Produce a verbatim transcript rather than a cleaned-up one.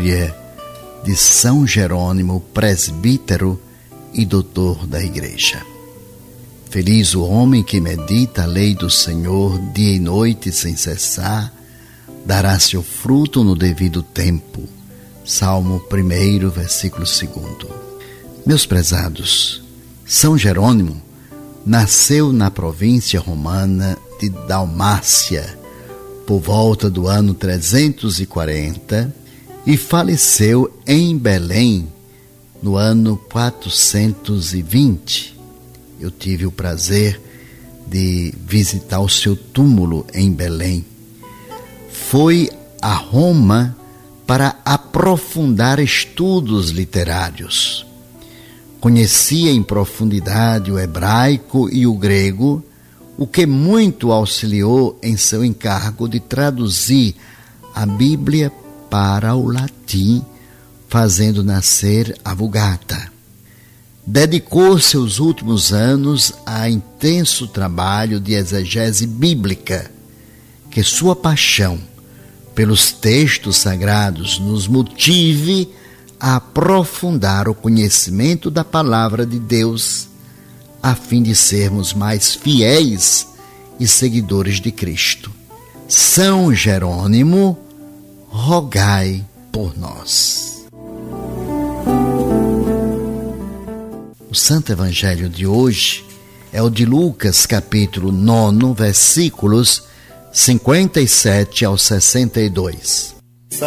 própria de São Jerônimo, presbítero e doutor da Igreja. Feliz o homem que medita a lei do Senhor dia e noite sem cessar, dará seu fruto no devido tempo. Salmo primeiro, versículo segundo. Meus prezados, São Jerônimo nasceu na província romana de Dalmácia por volta do ano trezentos e quarenta e faleceu em Belém no ano quatrocentos e vinte. Eu tive o prazer de visitar o seu túmulo em Belém. Foi a Roma para aprofundar estudos literários. Conhecia em profundidade o hebraico e o grego, o que muito auxiliou em seu encargo de traduzir a Bíblia para o latim, fazendo nascer a Vulgata. Dedicou seus últimos anos a intenso trabalho de exegese bíblica, que sua paixão pelos textos sagrados nos motive a aprofundar o conhecimento da palavra de Deus, a fim de sermos mais fiéis e seguidores de Cristo. São Jerônimo, rogai por nós. O Santo Evangelho de hoje é o de Lucas, capítulo nove, versículos cinquenta e sete ao sessenta e dois.